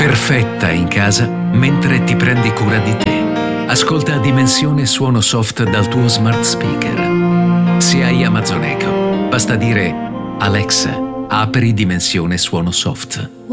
perfetta in casa mentre ti prendi cura di te. Ascolta Dimensione Suono Soft dal tuo smart speaker. Se hai Amazon Echo, basta dire Alexa, apri Dimensione Suono Soft.